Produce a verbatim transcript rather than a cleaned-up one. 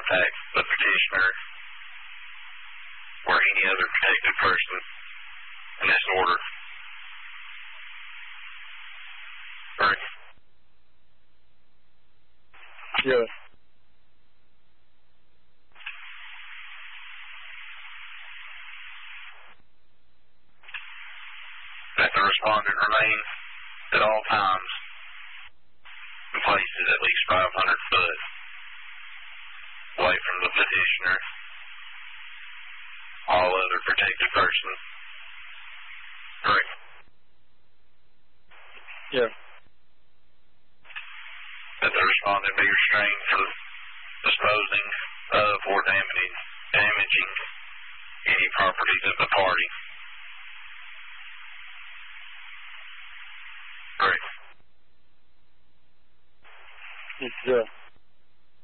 contact the petitioner or any other protected person in this order. Right. Yes. That the respondent remain at all times in places at least five hundred foot away from the petitioner, all other protected persons. Correct. Yes. That the respondent be restrained from disposing of or damaging, damaging any properties of the party. Correct. Yes, sir.